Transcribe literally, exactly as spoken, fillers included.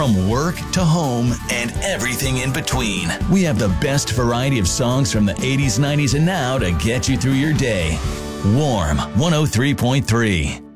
From work to home and everything in between, we have the best variety of songs from the eighties, nineties, and now to get you through your day. Warm one oh three point three.